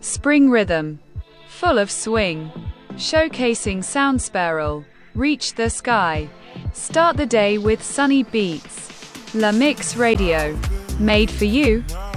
Spring rhythm, full of swing, showcasing sound spiral. Reach the sky. Start the day with sunny beats. La Mix Radio, made for you.